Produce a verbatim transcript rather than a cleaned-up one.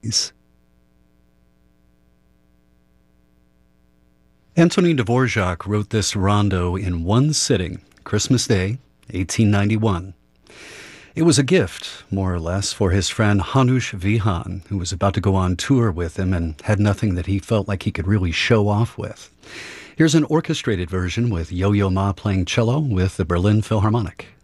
Antonin Dvorak wrote this rondo in one sitting, Christmas Day, eighteen ninety-one. It was a gift, more or less, for his friend Hanush Vihan, who was about to go on tour with him and had nothing that he felt like he could really show off with. Here's an orchestrated version with Yo-Yo Ma playing cello with the Berlin Philharmonic.